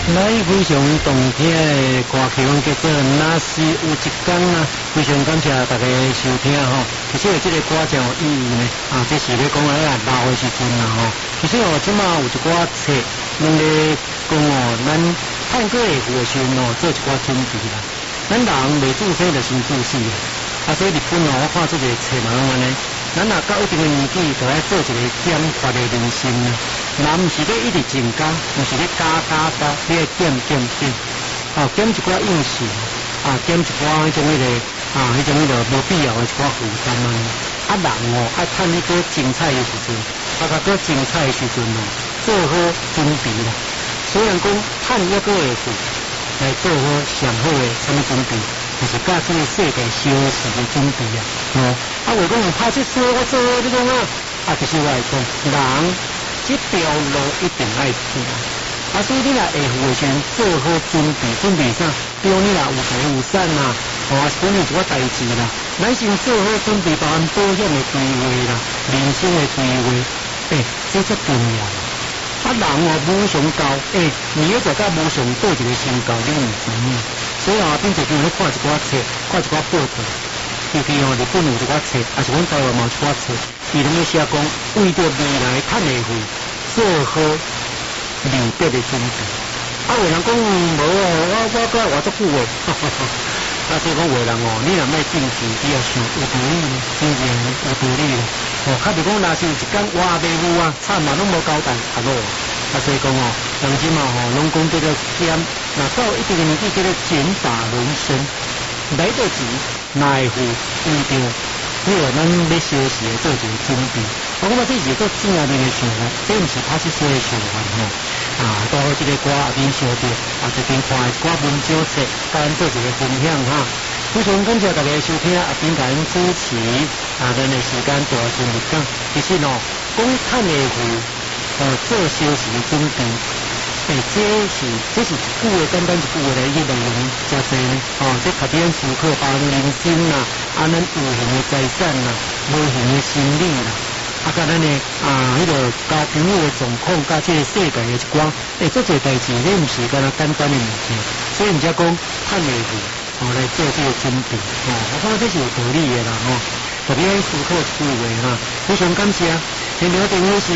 来非常动听的歌曲，叫做《那是有一天》啊，非常感谢大家收听吼。其实这个歌真有意义呢，这是咧讲啊老的时阵啦吼。其实即马有一寡册，拢咧讲咱探过的时阵做一寡准备啦。咱人未注生就先注死所以日本我看这个册嘛拢安尼。咱若到一定的年纪，就要做一个减法的人生啦。那毋是咧一直增加，毋是咧加，你要减，减一寡应酬，减一寡迄种无必要的一寡负担人爱趁你个精彩的时阵，个精彩的时阵做好准备啦。虽然讲趁抑个会付，来做好上好的什么准备。就是甲这个世界消失的准备话讲拍这说我做你讲就是我来讲，人这条路一定爱走所以你若会付的时候做好准备啥？比如你若有财有产啦，是讲你一个代志啦，咱先做好准备，包含保险的规划啦，人生的规划，这最重要。人无上高，你要做甲无上倒一个身高，你唔知所以变做叫你看一寡册，看一寡报道，尤其日本有一寡册，也是阮台湾嘛有一寡册，伊拢咧写讲，为着未来趁的付，做好离别的准备。有人讲无我活足久诶，所以讲有人你若莫定时，你也想有道理，真正有道理咧。较别讲若是有一天活袂有惨嘛拢无交代，所以讲人即嘛拢讲叫做减，那到一定的年纪叫做减法人生，来得及，来付为着，咱要休息的做一个准备。我感觉这是做正面的想法，这毋是拍出说的想法到这个歌面烧着这边看一寡文章册，甲咱做一个分享非常感谢大家收听并感恩支持咱的时间大顺利讲，其实讲趁的付做休息的准备，这是一句的简单一句的内容，真侪呢。这较俾咱思考，包含人生啦，咱有形的财产啦，无形的心理啦，甲咱的迄个交朋友的状况，甲这个世界的一寡，做这代志，你毋是干那简单的物件，所以人家讲趁的付来做这个准备。我看这是有道理的啦特别思考思维非常感谢。现在电话是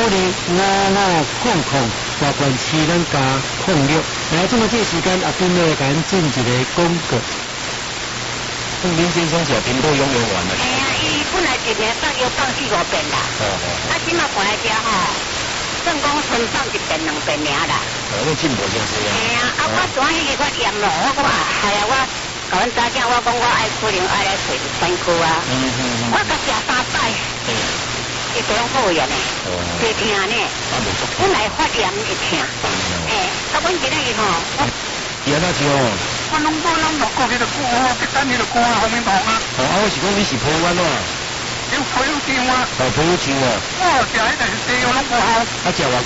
05055500，大关7咱加06。来，这么这个时间并要甲咱进一个广告。林先生是苹果拥有完了。 伊本来一年放又放4、5遍啦。今嘛回来遮算讲分放1遍2遍尔啦。 你进步真是我昨迄个我验咯，我讲我甲阮家长我讲我可能爱来找专科我甲食3摆。伊都拢好呀呢，最疼呢。本来发炎会疼，阮今日伊安怎是我拢落过迄个股去等迄个股方面糖我是讲你是破弯有皮有筋皮有筋食迄个是西药拢无好。 食偌久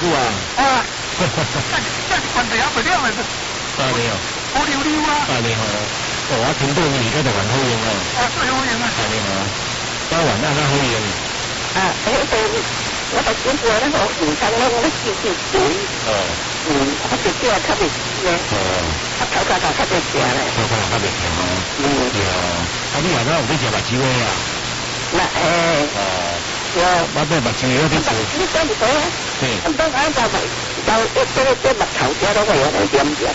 这是关地还袂了的。好溜溜我听到你而家就还好用最好用包完好用。 我就见过那个唔同我试煮，我直接较袂死头壳较袂食咧。 较袂食你下有去食目睭我买目睭要去做。 你讲唔到当然就这目头遮都会有点点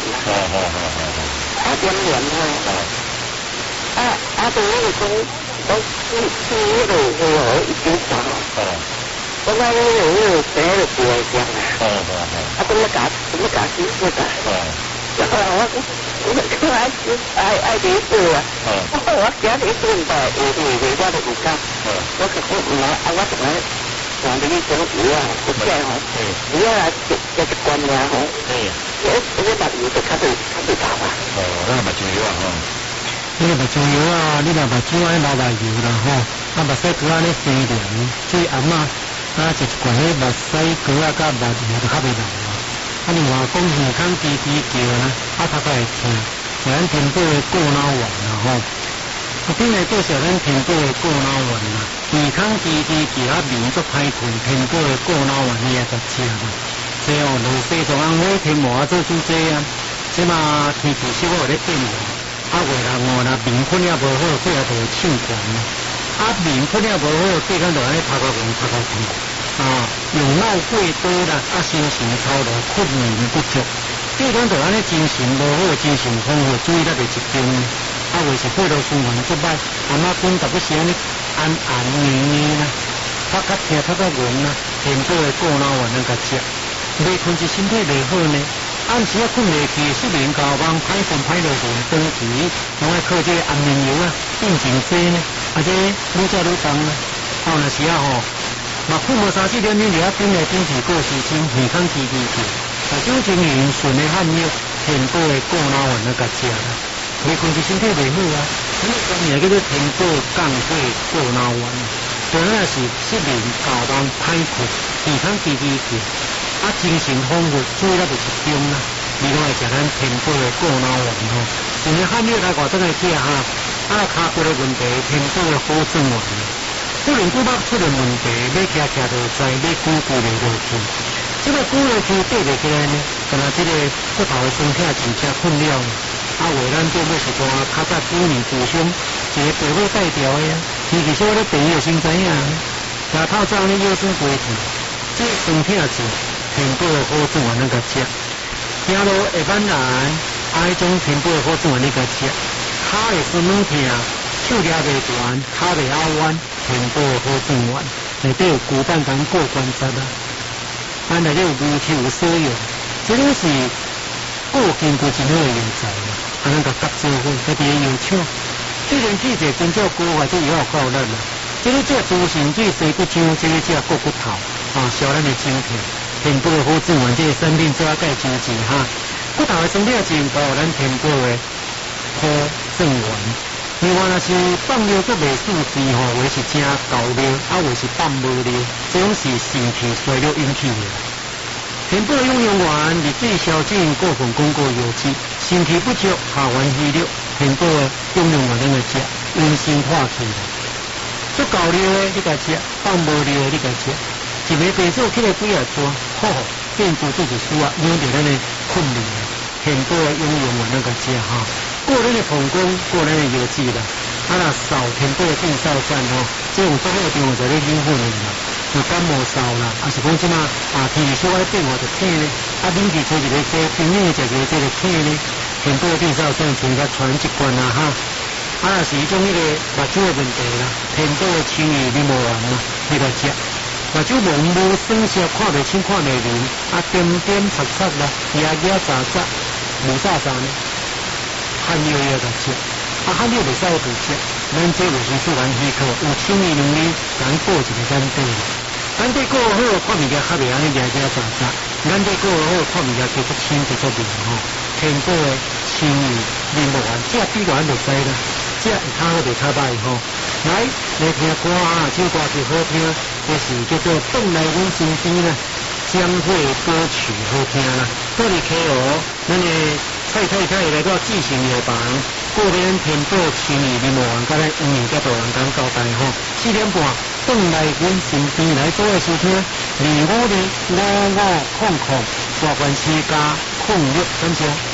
对那个讲吃那个已经少我那个白的不会讲怎么搞辛苦的我爱离谱我家里炖的我都不干我可不来我怎么往这里讲不见这是关了这个把鱼都看不到那目睭你若目睭油你若目睭爱流目油啦目屎膏安尼生凉，所以阿嬷食一罐迄目屎膏甲目油就较袂流另外讲健康滴滴叫头壳会痛，咱天宝的过脑丸顶来介绍咱天宝的过脑丸健康滴滴叫眠足歹困，天宝的过脑丸你也得食所以落雪状安火天幕啊做主济啊，即嘛天气小可有咧变化，月啦五啦面困了无好，过来就会唱悬啦，面困了无好，过工就安尼拍个云拍个天，用脑过多啦，心神操劳，困眠不足，过工就安尼精神无好，精神丰富，注意力就集中，为是过度循环做歹，讲逐个时安尼安黏黏啦。发较听较较晕啊，天报的过脑丸那个食，未困是身体袂好呢。暗时啊困袂去，失眠交梦，歹困歹落去，长期拢爱靠这个安眠药啊，变真济呢。这愈食愈重呢。若是嘛困无3、4点钟，就要顶来顶去过时间，耳康叽叽去。这种情形顺的汉药，天报的过脑丸那个食啦。未困是身体袂好啊，什么专业叫做天报降过过脑丸。当然是失眠、交梦、歹困、耳康叽叽去，精神丰富，注意力就集中啦。另外食咱天报的过脑丸像你汉药来外头来食骹骨的问题，天报的好转丸。不论骨肉出了问题，要徛就知，要久袂落去。这个久落去爬袂起来呢，干那这个骨头的身体真正困扰。为咱做要是说较早几年故乡一个爸母带调的啊，其实我咧朋友先知影，也透早呢腰酸背痛，这身体是天报的好转丸那个食，行路会慢难，种天报的好转丸那个食，脚会酸软痛，手抓袂断，脚袂拗弯，天报的好转丸，内底有骨板筋过关节啊，咱内底有牛气有所用，这种是过筋骨真好的药材啊。甲夹做伙，特别药厂，虽然季节真少高啊，这药有够力啦。这个食猪肾水西骨浆，这个食骨头，消咱的精气，天报的好转丸，这个生病做钙真济骨头的身体真高，咱天报的好转丸。另外若是放尿做袂舒适为是正高尿，为是放无尿，这种是肾气衰弱引起的。天报的用丸，利水消肿，过分巩固药剂。身体不足，下元虚弱，天报的用丸咱来食，温心化气。做高尿的你甲食，放无尿的你甲食，一个白做起来几啊撮，变做自己输啊，引着咱的困眠。天报的用丸咱甲食过咱的膀胱，过咱的药剂啦。扫天报的定扫散这种做好地方就咧引发啦。就感冒嗽啦，是讲即嘛天气小可变化就痛咧，冷气吹一个西，冰冷的食一个这就痛咧。天报定扫散全甲传一罐啦若是种迄个目睭的问题啦，天报的青鱼你无丸你来食。目睭蒙雾酸涩，看袂清看袂明，点点擦擦啦，牙牙杂杂，无啥呢，汗尿要来食。汗尿袂使去食，咱这卫生素含稀可，有青鱼能力，咱过一个干底。干底过好，看物件较袂安尼牙牙杂杂；干底过好，看物件叫做清叫做明天报的青鱼面无丸，这比丸就知啦，这会较好袂较歹来听歌这歌曲好听，就是叫做《转来阮身边》啦，江蕙歌曲好听啦。过嚟客咱的蔡太太来到记性药房。过年天报青鱼面无丸，甲咱黄年甲大人讲交代4点半，转来阮身边来做收听，255500，大关7+06，感谢。